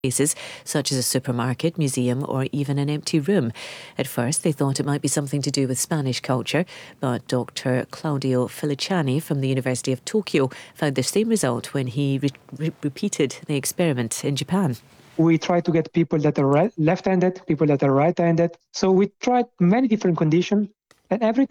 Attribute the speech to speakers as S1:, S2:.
S1: places such as a supermarket, museum or even an empty room. At first they thought it might be something to do with Spanish culture, but Dr. Claudio Feliciani from the University of Tokyo found the same result when he repeated the experiment in Japan.
S2: We try to get people that are left-handed, people that are right-handed. So we tried many different conditions, and every time